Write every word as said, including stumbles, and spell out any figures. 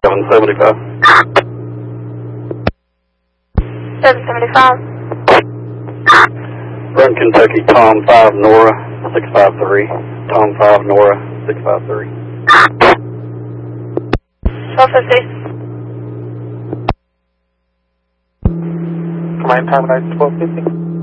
seven seventy-five. seven seventy-five. Run Kentucky, Tom five, Nora, six five three. Tom five, Nora, six five three. twelve fifty. Command time nine twelve fifty.